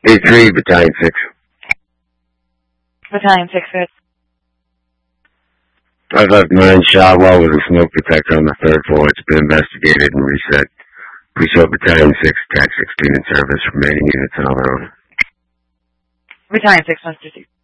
A3, Battalion 6. Battalion 6, good. I've left 9 shot well with a smoke detector on the 3rd floor. It's been investigated and reset. We show Battalion 6, TAC 16 in service, remaining units on the road. Battalion 6, 150.